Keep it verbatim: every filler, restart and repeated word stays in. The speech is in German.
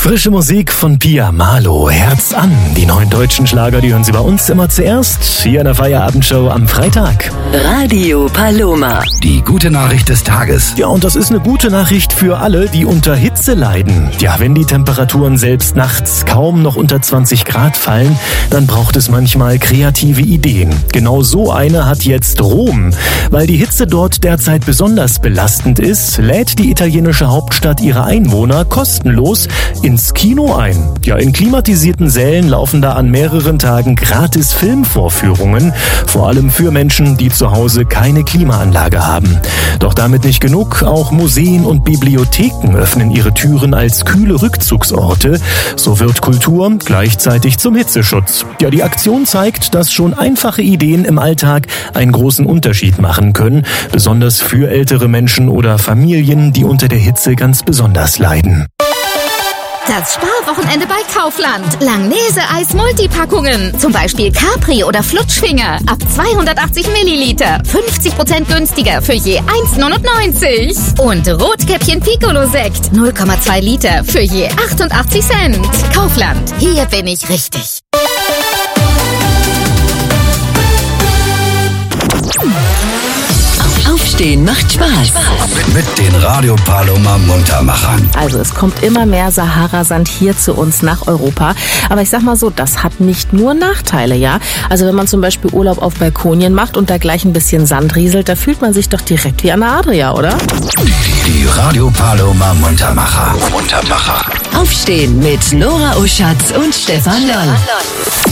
Frische Musik von Pia Malo, Herz an. Die neuen deutschen Schlager, die hören Sie bei uns immer zuerst. Hier in der Feierabendshow am Freitag. Radio Paloma. Die gute Nachricht des Tages. Ja, und das ist eine gute Nachricht für alle, die unter Hitze leiden. Ja, wenn die Temperaturen selbst nachts kaum noch unter zwanzig Grad fallen, dann braucht es manchmal kreative Ideen. Genau so eine hat jetzt Rom. Weil die Hitze dort derzeit besonders belastend ist, lädt die italienische Hauptstadt ihre Einwohner kostenlos ins Kino ein. Ja, in klimatisierten Sälen laufen da an mehreren Tagen gratis Filmvorführungen, vor allem für Menschen, die zu Hause keine Klimaanlage haben. Doch damit nicht genug, auch Museen und Bibliotheken öffnen ihre Türen als kühle Rückzugsorte. So wird Kultur gleichzeitig zum Hitzeschutz. Ja, die Aktion zeigt, dass schon einfache Ideen im Alltag einen großen Unterschied machen können, besonders für ältere Menschen oder Familien, die unter der Hitze ganz besonders leiden. Das Sparwochenende bei Kaufland. Langnese-Eis-Multipackungen. Zum Beispiel Capri oder Flutschfinger. Ab zweihundertachtzig Milliliter. fünfzig Prozent günstiger für je eins neunundneunzig. Und Rotkäppchen Piccolo-Sekt. null Komma zwei Liter für je achtundachtzig Cent. Kaufland. Hier bin ich richtig. Aufstehen macht Spaß. Mit den Radio Paloma Muntermachern. Also es kommt immer mehr Sahara-Sand hier zu uns nach Europa. Aber ich sag mal so, das hat nicht nur Nachteile, ja. Also wenn man zum Beispiel Urlaub auf Balkonien macht und da gleich ein bisschen Sand rieselt, da fühlt man sich doch direkt wie an der Adria, oder? Die Radio Paloma Muntermacher. Muntermacher. Aufstehen mit Nora Oschatz und Stefan Loll.